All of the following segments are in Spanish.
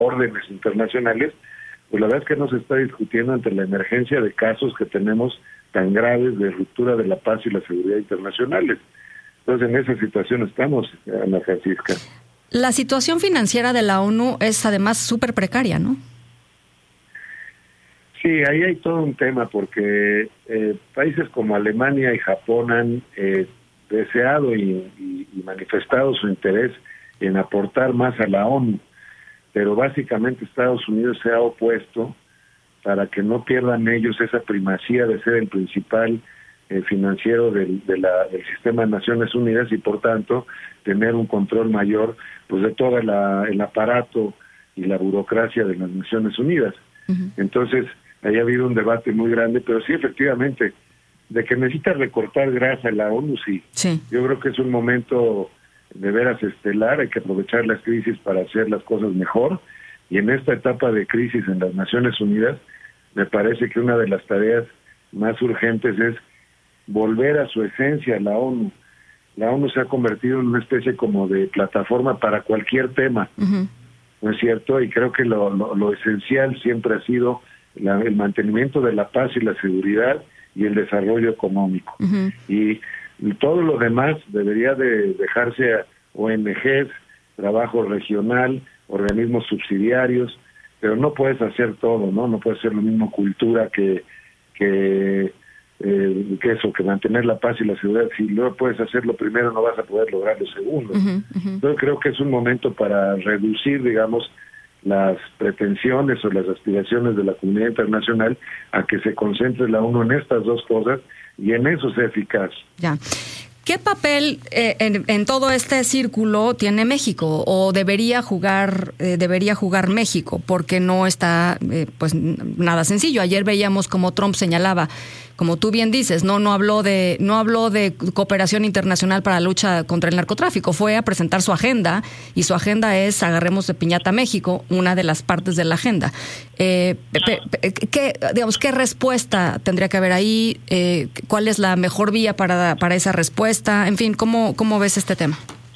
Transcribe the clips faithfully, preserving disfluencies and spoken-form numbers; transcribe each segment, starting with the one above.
órdenes internacionales, pues la verdad es que no se está discutiendo ante la emergencia de casos que tenemos tan graves de ruptura de la paz y la seguridad internacionales. Entonces, en esa situación estamos, Ana Francisca. La situación financiera de la ONU es además súper precaria, ¿no? Sí, ahí hay todo un tema, porque eh, países como Alemania y Japón han eh, deseado y, y, y manifestado su interés en aportar más a la ONU, pero básicamente Estados Unidos se ha opuesto para que no pierdan ellos esa primacía de ser el principal eh, financiero del, de la, del sistema de Naciones Unidas y por tanto tener un control mayor pues de todo la, el aparato y la burocracia de las Naciones Unidas. Uh-huh. Entonces, ahí ha habido un debate muy grande, pero sí, efectivamente, de que necesita recortar grasa en la ONU, sí. sí. Yo creo que es un momento de veras estelar, hay que aprovechar las crisis para hacer las cosas mejor, y en esta etapa de crisis en las Naciones Unidas, me parece que una de las tareas más urgentes es volver a su esencia, la ONU. La ONU se ha convertido en una especie como de plataforma para cualquier tema, uh-huh. ¿no es cierto? Y creo que lo, lo, lo esencial siempre ha sido la, el mantenimiento de la paz y la seguridad y el desarrollo económico. Uh-huh. Y todo lo demás debería de dejarse a O N Ges, trabajo regional, organismos subsidiarios, pero no puedes hacer todo, ¿no? No puedes hacer lo mismo cultura que que, eh, que eso, que mantener la paz y la seguridad. Si no puedes hacer lo primero, no vas a poder lograr lo segundo. Uh-huh, uh-huh. Entonces creo que es un momento para reducir, digamos, las pretensiones o las aspiraciones de la comunidad internacional a que se concentre la ONU en estas dos cosas y en eso sea eficaz. Ya. ¿Qué papel eh, en, en todo este círculo tiene México o debería jugar eh, debería jugar México? Porque no está eh, pues nada sencillo. Ayer veíamos como Trump señalaba, como tú bien dices, no no habló de no habló de cooperación internacional para la lucha contra el narcotráfico, fue a presentar su agenda y su agenda es agarremos de piñata a México, una de las partes de la agenda. Eh, ¿qué, digamos, qué respuesta tendría que haber ahí? Eh, ¿Cuál es la mejor vía para para esa respuesta? En fin, ¿cómo, cómo ves este tema?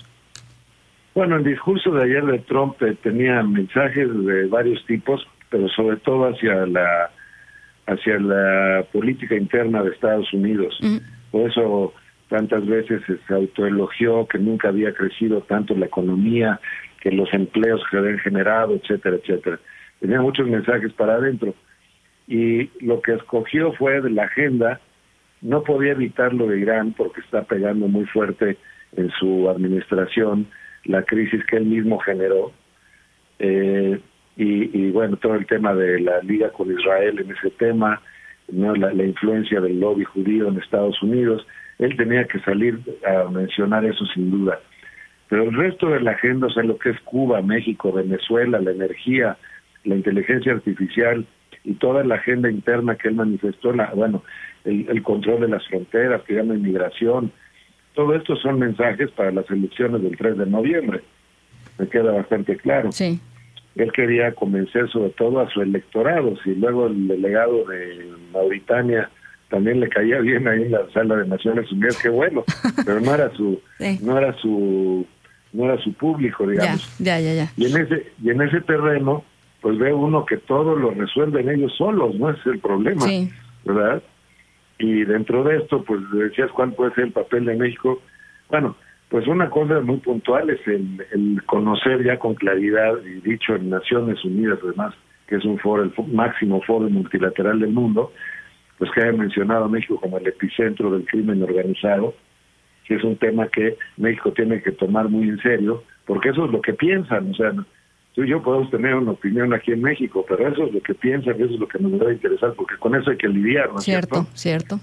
Bueno, el discurso de ayer de Trump eh, tenía mensajes de varios tipos, pero sobre todo hacia la hacia la política interna de Estados Unidos. Uh-huh. Por eso tantas veces se autoelogió que nunca había crecido tanto la economía, que los empleos que habían generado, etcétera, etcétera. Tenía muchos mensajes para adentro. Y lo que escogió fue de la agenda. No podía evitar lo de Irán porque está pegando muy fuerte en su administración la crisis que él mismo generó. Eh, y, y bueno, todo el tema de la liga con Israel en ese tema, ¿no? la, la influencia del lobby judío en Estados Unidos. Él tenía que salir a mencionar eso sin duda. Pero el resto de la agenda, o sea, lo que es Cuba, México, Venezuela, la energía, la inteligencia artificial y toda la agenda interna que él manifestó, la, bueno, el, el control de las fronteras, que llama inmigración, todo esto son mensajes para las elecciones del tres de noviembre. Me queda bastante claro. Sí. Él quería convencer sobre todo a su electorado. Si luego el delegado de Mauritania también le caía bien ahí en la sala de Naciones Unidas, qué bueno, pero no era su, sí. no era su, no era su público, digamos. Ya, ya, ya, ya. Y en ese, y en ese terreno, pues ve uno que todo lo resuelven ellos solos, no ese es el problema, sí. ¿verdad? Y dentro de esto, pues decías cuál puede ser el papel de México. Bueno, pues una cosa muy puntual es el, el conocer ya con claridad, y dicho en Naciones Unidas además, que es un foro, el máximo foro multilateral del mundo, pues que haya mencionado a México como el epicentro del crimen organizado, que es un tema que México tiene que tomar muy en serio, porque eso es lo que piensan, o sea, tú y yo podemos tener una opinión aquí en México, pero eso es lo que piensan, eso es lo que nos debe interesar, porque con eso hay que lidiar, ¿no es cierto? Cierto,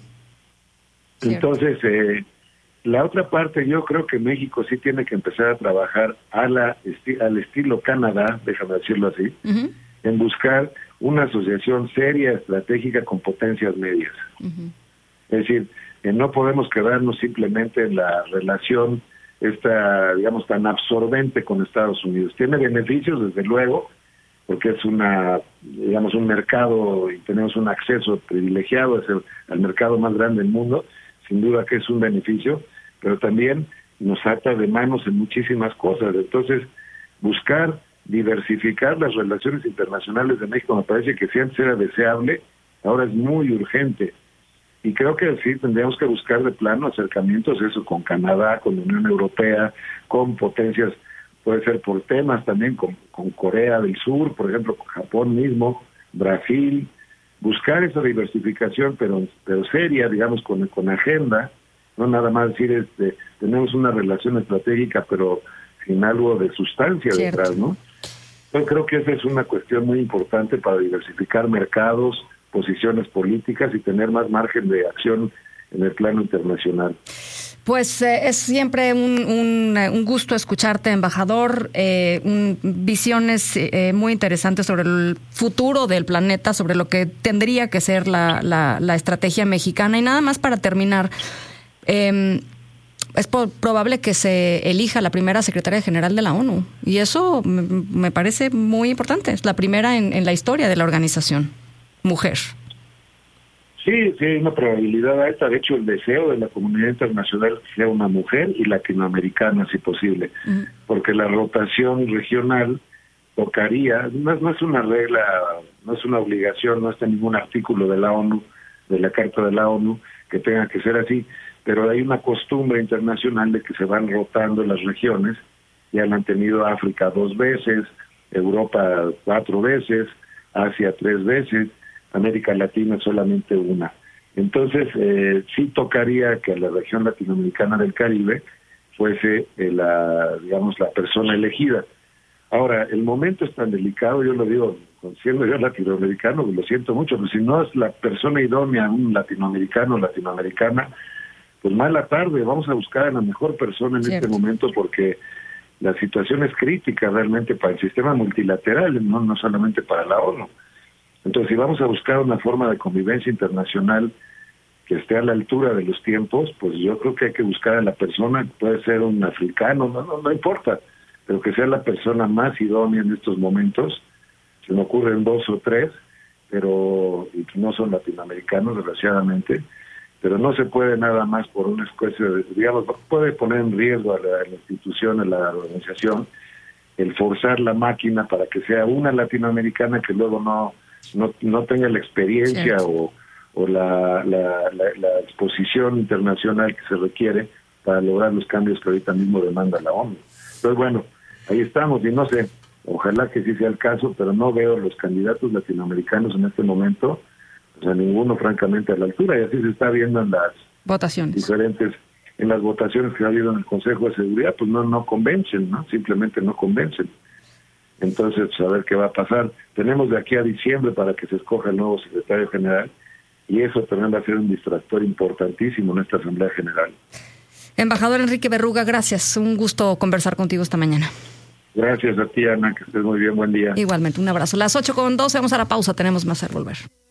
cierto. Entonces, eh, la otra parte, yo creo que México sí tiene que empezar a trabajar a la esti- al estilo Canadá, déjame decirlo así, uh-huh. en buscar una asociación seria, estratégica con potencias medias. Uh-huh. Es decir, eh, no podemos quedarnos simplemente en la relación esta, digamos, tan absorbente con Estados Unidos. Tiene beneficios, desde luego, porque es una, digamos, un mercado y tenemos un acceso privilegiado es el, al mercado más grande del mundo, sin duda que es un beneficio, pero también nos ata de manos en muchísimas cosas. Entonces, buscar diversificar las relaciones internacionales de México. Me parece que si antes era deseable, ahora es muy urgente. Y creo que sí tendríamos que buscar de plano acercamientos, eso, con Canadá, con la Unión Europea, con potencias, puede ser por temas también, con, con Corea del Sur, por ejemplo, con Japón mismo, Brasil, buscar esa diversificación, pero pero seria, digamos, con, con agenda, no nada más decir, este, tenemos una relación estratégica, pero sin algo de sustancia Cierto. detrás, ¿no? Yo creo que esa es una cuestión muy importante para diversificar mercados, posiciones políticas y tener más margen de acción en el plano internacional. Pues eh, es siempre un, un, un gusto escucharte, embajador, eh, un, visiones eh, muy interesantes sobre el futuro del planeta, sobre lo que tendría que ser la, la, la estrategia mexicana. Y nada más para terminar, eh, es po- probable que se elija la primera secretaria general de la ONU, y eso me, me parece muy importante. Es la primera en, en la historia de la organización, mujer. Sí, sí, hay una probabilidad alta. De hecho, el deseo de la comunidad internacional sea una mujer y latinoamericana, si posible, uh-huh. porque la rotación regional tocaría, no, no es una regla, no es una obligación, no está en ningún artículo de la ONU, de la Carta de la ONU, que tenga que ser así, pero hay una costumbre internacional de que se van rotando las regiones. Ya la han tenido África dos veces, Europa cuatro veces, Asia tres veces, América Latina solamente una. Entonces, eh, sí tocaría que la región latinoamericana del Caribe fuese eh, la, digamos, la persona elegida. Ahora, el momento es tan delicado, yo lo digo, siendo yo latinoamericano, lo siento mucho, pero si no es la persona idónea, un latinoamericano o latinoamericana, pues mala tarde, vamos a buscar a la mejor persona en Cierto. Este momento, porque la situación es crítica realmente para el sistema multilateral, no, no solamente para la ONU. Entonces, si vamos a buscar una forma de convivencia internacional que esté a la altura de los tiempos, pues yo creo que hay que buscar a la persona, puede ser un africano, no, no, no importa, pero que sea la persona más idónea en estos momentos. Se me ocurren dos o tres, pero y no son latinoamericanos, desgraciadamente, pero no se puede nada más por una especie de, digamos, puede poner en riesgo a la, a la institución, a la organización, el forzar la máquina para que sea una latinoamericana que luego no no no tenga la experiencia sí. o, o la, la, la, la exposición internacional que se requiere para lograr los cambios que ahorita mismo demanda la ONU. Entonces, bueno, ahí estamos, y no sé, ojalá que sí sea el caso, pero no veo los candidatos latinoamericanos en este momento, o sea, ninguno francamente a la altura, y así se está viendo en las votaciones diferentes, en las votaciones que ha habido en el Consejo de Seguridad, pues no, no convencen, ¿no? Simplemente no convencen. Entonces, a ver qué va a pasar. Tenemos de aquí a diciembre para que se escoja el nuevo secretario general, y eso también va a ser un distractor importantísimo en esta Asamblea General. Embajador Enrique Berruga, gracias. Un gusto conversar contigo esta mañana. Gracias a ti, Ana, que estés muy bien. Buen día. Igualmente, un abrazo. Las ocho con doce, vamos a la pausa. Tenemos más al volver.